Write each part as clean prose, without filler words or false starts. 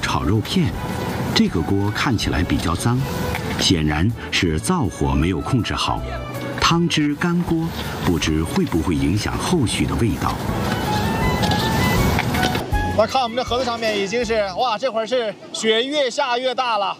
炒肉片，这个锅看起来比较脏，显然是灶火没有控制好，汤汁干锅，不知会不会影响后续的味道。 来看我们这盒子上面已经是哇，这会儿是雪越下越大了。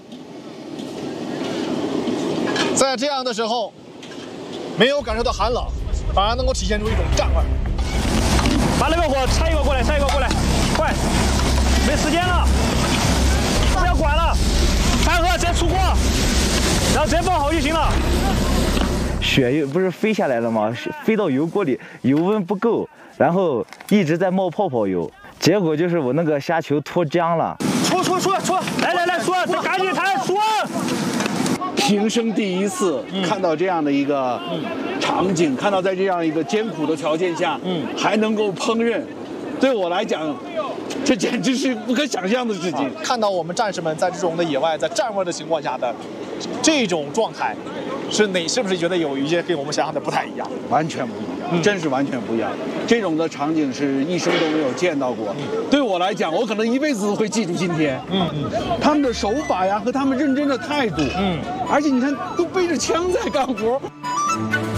在这样的时候，没有感受到寒冷，反而能够体现出一种战味。 把那个火拆一个过来，拆一个过来，快，没时间了，不要管了，开火直接出锅，然后直接爆好就行了。 雪又不是飞下来了吗？飞到油锅里，油温不够，然后一直在冒泡泡油，结果就是我那个虾球脱浆了。 出，来，说，赶紧抬说。 平生第一次看到这样的一个场景，看到在这样一个艰苦的条件下，还能够烹饪，对我来讲，这简直是不可想象的事情。 看到我们战士们在这种的野外，在战味的情况下的这种状态，是不是觉得有一些跟我们想象的不太一样？ 完全不一样，真是完全不一样。这种的场景是一生都没有见到过。对我来讲，我可能一辈子都会记住今天。他们的手法呀和他们认真的态度。而且你看，都背着枪在干活。